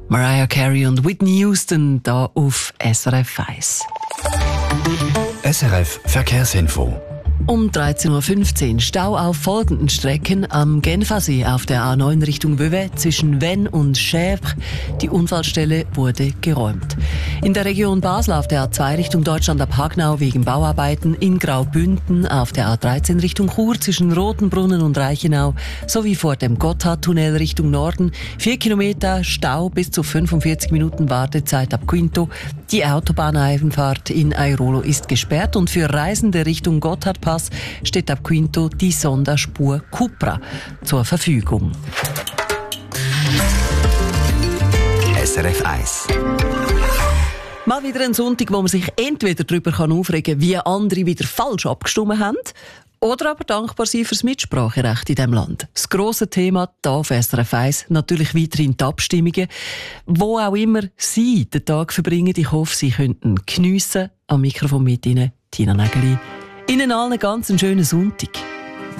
Mariah Carey und Whitney Houston da auf SRF 1. SRF Verkehrsinfo. Um 13.15 Uhr Stau auf folgenden Strecken: am Genfersee auf der A9 Richtung Vevey zwischen Vennes und Chèvres. Die Unfallstelle wurde geräumt. In der Region Basel auf der A2 Richtung Deutschland ab Hagnau wegen Bauarbeiten. In Graubünden auf der A13 Richtung Chur zwischen Rotenbrunnen und Reichenau sowie vor dem Gotthardtunnel Richtung Norden. 4 Kilometer Stau, bis zu 45 Minuten Wartezeit ab Quinto. Die Autobahneinfahrt in Airolo ist gesperrt und für Reisende Richtung Gotthardpass steht ab Quinto die Sonderspur Cupra zur Verfügung. SRF 1. Mal wieder ein Sonntag, wo man sich entweder darüber aufregen kann, wie andere wieder falsch abgestimmt haben, oder aber dankbar sein fürs Mitspracherecht in diesem Land. Das grosse Thema hier auf SRF 1 natürlich weiterhin die Abstimmungen. Wo auch immer Sie den Tag verbringen, ich hoffe, Sie könnten geniessen. Am Mikrofon mit Ihnen Tina Nägeli. Ihnen allen ganz einen schönen Sonntag.